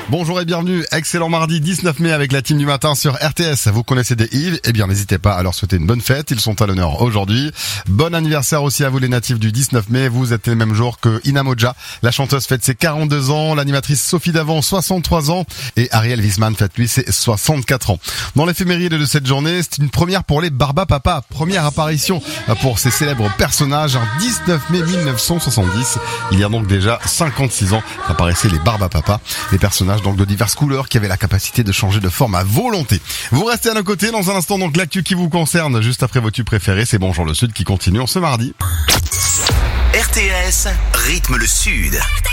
Bonjour et bienvenue, excellent mardi 19 mai avec la team du matin sur RTS. Vous connaissez des Yves? Eh bien n'hésitez pas à leur souhaiter une bonne fête, ils sont à l'honneur aujourd'hui. Bon anniversaire aussi à vous les natifs du 19 mai, vous êtes le même jour que Ina Modja. La chanteuse fête ses 42 ans, l'animatrice Sophie Davant 63 ans et Ariel Wiesman fête lui ses 64 ans. Dans l'éphéméride de cette journée, c'est une première pour les Barbapapa, première apparition pour ces célèbres personnages, un 19 mai 1970. Il y a donc déjà 56 ans qu'apparaissaient les Barbapapa, les personnages donc de diverses couleurs qui avaient la capacité de changer de forme à volonté. Vous restez à nos côtés dans un instant, donc l'actu qui vous concerne juste après vos tubes préférés, c'est Bonjour le Sud qui continue en ce mardi. RTS rythme le Sud.